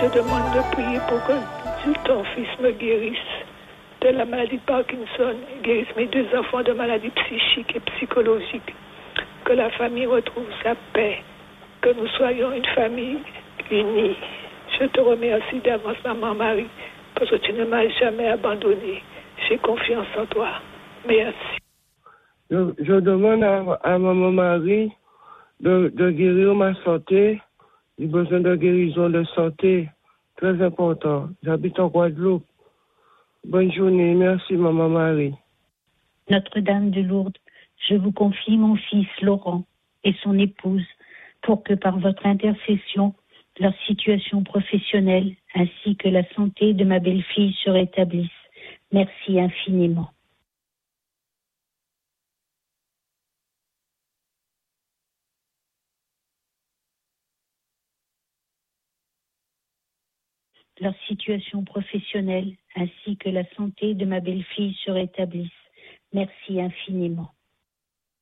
te demande de prier pour que ton fils me guérisse de la maladie de Parkinson, guérisse mes 2 enfants de maladies psychiques et psychologiques, que la famille retrouve sa paix, que nous soyons une famille unie. Je te remercie d'avance, maman Marie, parce que tu ne m'as jamais abandonné. J'ai confiance en toi. Merci. Je demande à maman Marie de guérir ma santé. J'ai besoin de guérison de santé. Très important. J'habite en Guadeloupe. Bonne journée. Merci, maman Marie. Notre-Dame de Lourdes, je vous confie mon fils Laurent et son épouse pour que par votre intercession, leur situation professionnelle ainsi que la santé de ma belle-fille se rétablissent. Merci infiniment. Leur situation professionnelle ainsi que la santé de ma belle-fille se rétablissent. Merci infiniment.